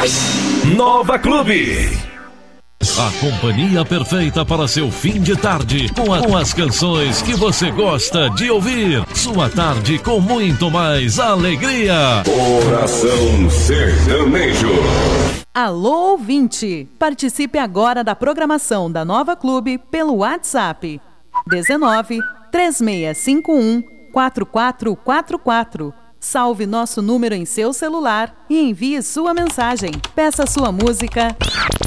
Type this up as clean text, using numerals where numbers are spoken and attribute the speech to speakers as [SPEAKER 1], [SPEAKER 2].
[SPEAKER 1] Nova Clube.
[SPEAKER 2] A companhia perfeita para seu fim de tarde, com as canções que você gosta de ouvir. Sua tarde com muito mais alegria.
[SPEAKER 1] Coração Sertanejo.
[SPEAKER 3] Alô, ouvinte! Participe agora da programação da Nova Clube pelo WhatsApp 19 3651 4444. Salve nosso número em seu celular e envie sua mensagem. Peça sua música